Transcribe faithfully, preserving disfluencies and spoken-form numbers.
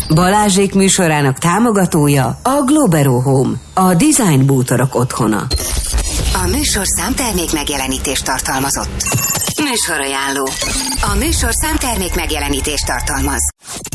Balázsék műsorának támogatója a Globero Home, a design bútorok otthona. A műsor számtermék megjelenítést tartalmazott. Műsorajánló. A műsor számtermék megjelenítést tartalmaz.